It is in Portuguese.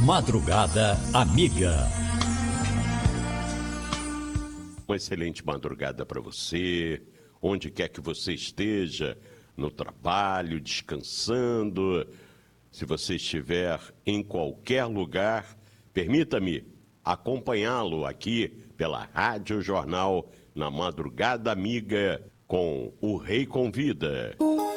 Madrugada Amiga. Uma excelente madrugada para você, onde quer que você esteja, no trabalho, descansando. Se você estiver em qualquer lugar, permita-me acompanhá-lo aqui pela Rádio Jornal na Madrugada Amiga com O Rei Convida.